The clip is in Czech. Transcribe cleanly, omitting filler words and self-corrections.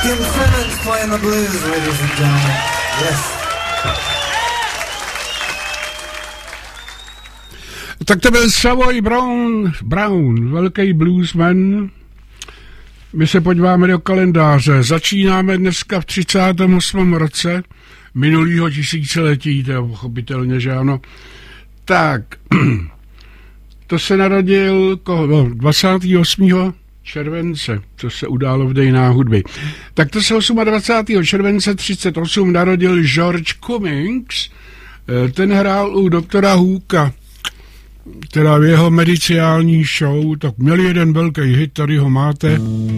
Kim Clemens playing the blues, ladies and gentlemen. Yes. Tak to byl Savoy Brown, velký bluesman. My se podíváme do kalendáře. Začínáme dneska v 38. roce minulýho tisíciletí, to je pochopitelně, že ano. Tak, to se narodil 28. července, co se událo v dejinách hudby. Tak to se 28. července 38 narodil George Cummings, ten hrál u doktora Hooka, teda v jeho medicinální show, tak měl jeden velký hit, tady ho máte.